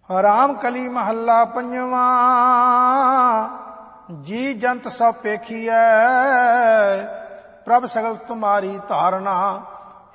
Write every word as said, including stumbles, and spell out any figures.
ਰਾਮ ਕਲੀ ਮਹੱਲਾ ਪੰਜਵਾਂ। ਜੀ ਜੰਤ ਸਭ ਪੇਖੀਐ, ਪ੍ਰਭ ਸਗਲ ਤੁਮਾਰੀ ਧਾਰਨਾ।